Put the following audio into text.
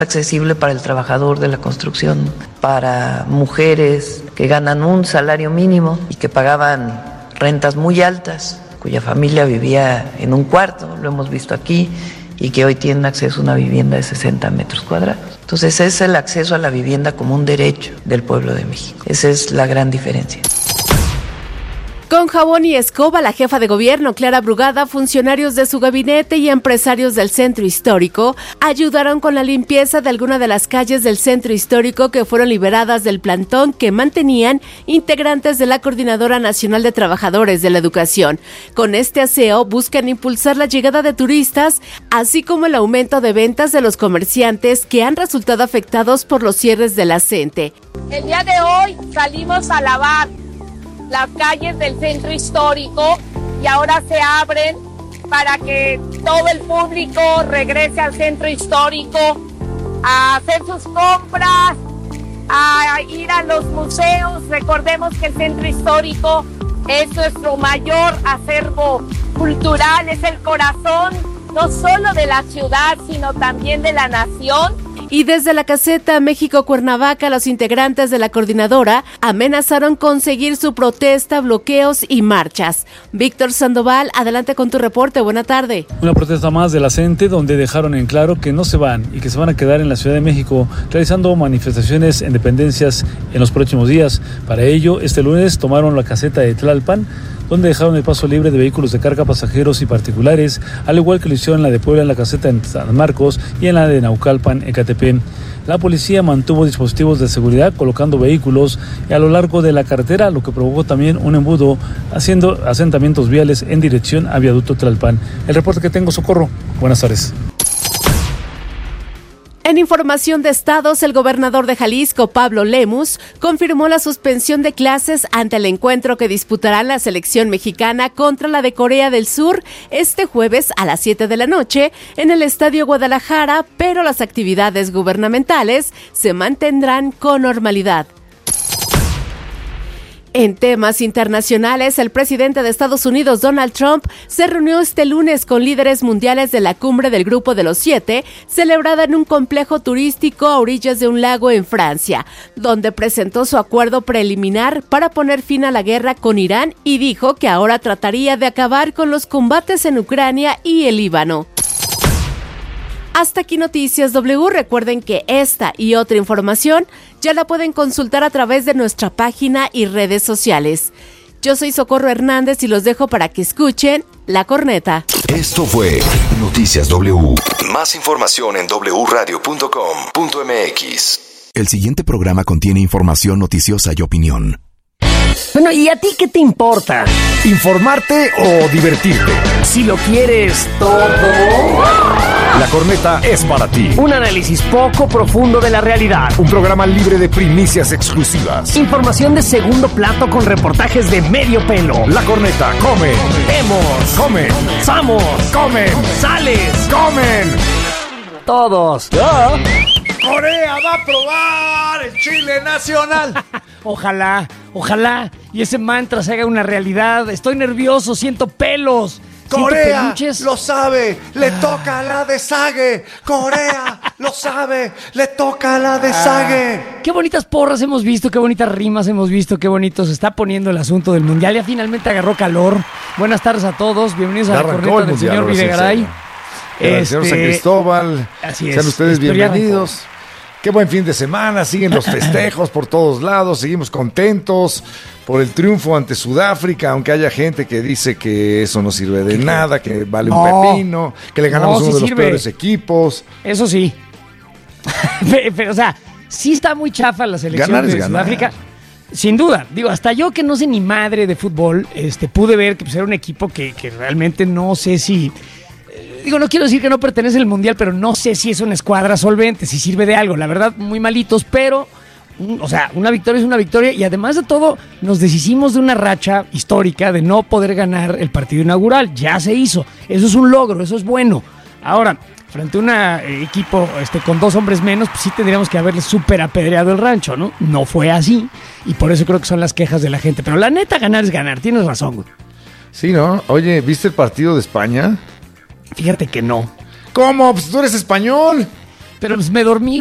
accesible para el trabajador de la construcción, para mujeres que ganan un salario mínimo y que pagaban rentas muy altas, cuya familia vivía en un cuarto, lo hemos visto aquí, y que hoy tienen acceso a una vivienda de 60 metros cuadrados. Entonces es el acceso a la vivienda como un derecho del pueblo de México. Esa es la gran diferencia. Con jabón y escoba, la jefa de gobierno, Clara Brugada, funcionarios de su gabinete y empresarios del centro histórico ayudaron con la limpieza de algunas de las calles del centro histórico que fueron liberadas del plantón que mantenían integrantes de la Coordinadora Nacional de Trabajadores de la Educación. Con este aseo buscan impulsar la llegada de turistas, así como el aumento de ventas de los comerciantes que han resultado afectados por los cierres de la CENTE. El día de hoy salimos a lavar las calles del centro histórico y ahora se abren para que todo el público regrese al centro histórico a hacer sus compras, a ir a los museos. Recordemos que el centro histórico es nuestro mayor acervo cultural, es el corazón no solo de la ciudad, sino también de la nación. Y desde la caseta México-Cuernavaca, los integrantes de la coordinadora amenazaron con seguir su protesta, bloqueos y marchas. Víctor Sandoval, adelante con tu reporte. Buena tarde. Una protesta más de la CENTE, donde dejaron en claro que no se van y que se van a quedar en la Ciudad de México realizando manifestaciones en dependencias en los próximos días. Para ello, este lunes tomaron la caseta de Tlalpan, donde dejaron el paso libre de vehículos de carga, pasajeros y particulares, al igual que lo hicieron en la de Puebla, en la caseta en San Marcos y en la de Naucalpan, Ecatepec. La policía mantuvo dispositivos de seguridad colocando vehículos a lo largo de la carretera, lo que provocó también un embudo, haciendo asentamientos viales en dirección a Viaducto Tlalpan. El reporte que tengo, Socorro. Buenas tardes. En información de estados, el gobernador de Jalisco, Pablo Lemus, confirmó la suspensión de clases ante el encuentro que disputará la selección mexicana contra la de Corea del Sur este jueves a las 7 de la noche en el Estadio Guadalajara, pero las actividades gubernamentales se mantendrán con normalidad. En temas internacionales, el presidente de Estados Unidos, Donald Trump, se reunió este lunes con líderes mundiales de la cumbre del Grupo de los 7, celebrada en un complejo turístico a orillas de un lago en Francia, donde presentó su acuerdo preliminar para poner fin a la guerra con Irán y dijo que ahora trataría de acabar con los combates en Ucrania y el Líbano. Hasta aquí Noticias W. Recuerden que esta y otra información ya la pueden consultar a través de nuestra página y redes sociales. Yo soy Socorro Hernández y los dejo para que escuchen La Corneta. Esto fue Noticias W. Más información en wradio.com.mx. El siguiente programa contiene información noticiosa y opinión. Bueno, ¿y a ti qué te importa? ¿Informarte o divertirte? Si lo quieres todo. La Corneta es para ti. Un análisis poco profundo de la realidad. Un programa libre de primicias exclusivas. Información de segundo plato con reportajes de medio pelo. La Corneta come. Vemos. Comen. Somos. Comen. Sales. Comen. Todos. Corea va a probar el chile nacional. Ojalá. Y ese mantra se haga una realidad. Estoy nervioso, siento pelos. Corea lo sabe, le toca la de Sague. Corea lo sabe, le toca la de Sague. Qué bonitas porras hemos visto, qué bonitas rimas hemos visto, qué bonito se está poniendo el asunto del mundial. Ya finalmente agarró calor. Buenas tardes a todos, bienvenidos a la corneta del señor Videgaray. Señor San Cristóbal. Así es. Sean ustedes bienvenidos. Qué buen fin de semana, siguen los festejos por todos lados, seguimos contentos por el triunfo ante Sudáfrica, aunque haya gente que dice que eso no sirve de nada, que vale un pepino, que le ganamos uno de los peores equipos. Eso sí. Pero, o sea, sí está muy chafa la selección de Sudáfrica. Sin duda, digo, hasta yo que no sé ni madre de fútbol, pude ver que pues, era un equipo que realmente no sé si... Digo, no quiero decir que no pertenece al Mundial, pero no sé si es una escuadra solvente, si sirve de algo. La verdad, muy malitos, pero, o sea, una victoria es una victoria. Y además de todo, nos deshicimos de una racha histórica de no poder ganar el partido inaugural. Ya se hizo. Eso es un logro, eso es bueno. Ahora, frente a un equipo con 2 hombres menos, pues sí tendríamos que haberle súper apedreado el rancho, ¿no? No fue así. Y por eso creo que son las quejas de la gente. Pero la neta, ganar es ganar. Tienes razón, güey. Sí, ¿no? Oye, ¿viste el partido de España? Fíjate que no. ¿Cómo? Pues tú eres español. Pero pues me dormí.